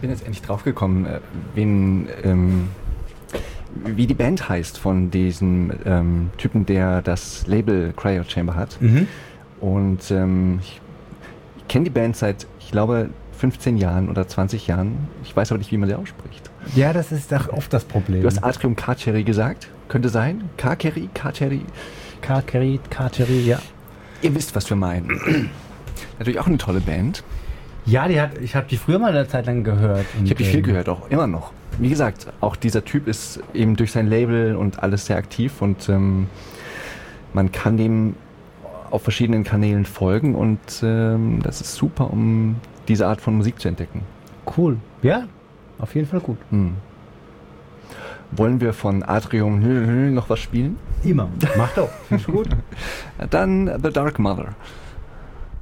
bin jetzt endlich draufgekommen, wie die Band heißt von diesem Typen, der das Label Cryo Chamber hat. Mhm. Und ich kenne die Band seit, ich glaube, 15 Jahren oder 20 Jahren. Ich weiß aber nicht, wie man sie ausspricht. Ja, das ist doch oft das Problem. Du hast Atrium Carceri gesagt? Könnte sein? Carceri? Carceri, ja. Ihr wisst, was wir meinen. Natürlich auch eine tolle Band. Ja, ich habe die früher mal eine Zeit lang gehört. Ich habe die viel gehört, auch immer noch. Wie gesagt, auch dieser Typ ist eben durch sein Label und alles sehr aktiv und man kann dem auf verschiedenen Kanälen folgen und das ist super, um diese Art von Musik zu entdecken. Cool. Ja, auf jeden Fall gut. Wollen wir von Atrium noch was spielen? Immer. Mach doch. Ist gut. Dann The Dark Mother.